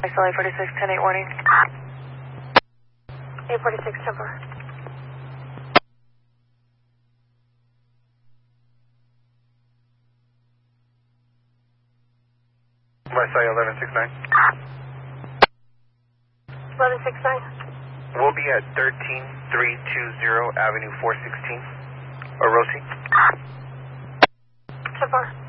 XLA 46, 10-8 warning. 846, temper. Marseille 1169. 1169. We'll be at 13320 Avenue 416. Orosi. Temper.